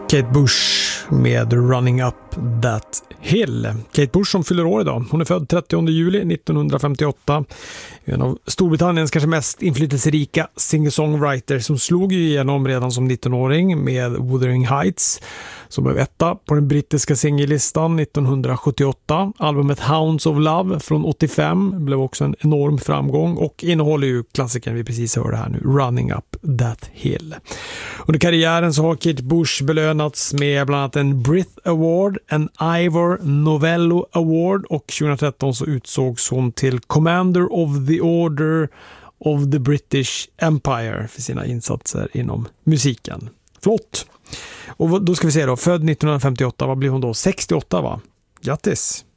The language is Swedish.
Kate Bush med Running Up That Hill. Kate Bush som fyller år idag. Hon är född 30 juli 1958. En av Storbritanniens kanske mest inflytelserika singer-songwriter som slog igenom redan som 19-åring med Wuthering Heights som blev etta på den brittiska singellistan 1978. Albumet Hounds of Love från 85 blev också en enorm framgång och innehåller ju klassikern vi precis hörde här nu, Running Up That Hill. Under karriären så har Kate Bush belönats med bland annat en Brit Award, en Ivor Novello Award och 2013 så utsågs hon till Commander of the Order of the British Empire för sina insatser inom musiken. Flott! Och då ska vi se då, född 1958, vad blir hon då? 68 va? Grattis!